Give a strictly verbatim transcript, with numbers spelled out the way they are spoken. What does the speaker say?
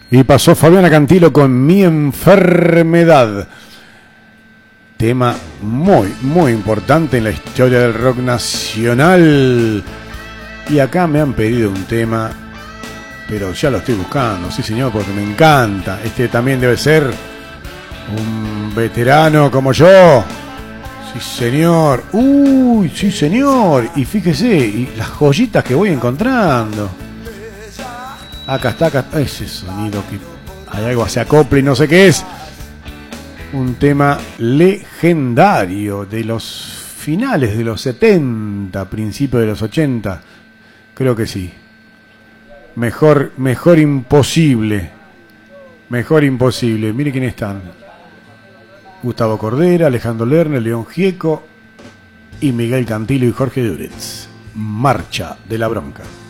Y pasó Fabiana Cantilo con Mi Enfermedad. Tema muy, muy importante en la historia del rock nacional. Y acá me han pedido un tema, pero ya lo estoy buscando, sí señor, porque me encanta. Este también debe ser un veterano como yo. Sí señor. Uy, sí señor. Y fíjese, y las joyitas que voy encontrando. Acá está, acá está. Ese sonido que hay algo se acopla y no sé qué es. Un tema legendario de los finales de los setenta, principios de los ochenta. Creo que sí. Mejor, mejor imposible. Mejor imposible. Mire quiénes están. Gustavo Cordera, Alejandro Lerner, León Gieco y Miguel Cantilo y Jorge Duretz. Marcha de la Bronca.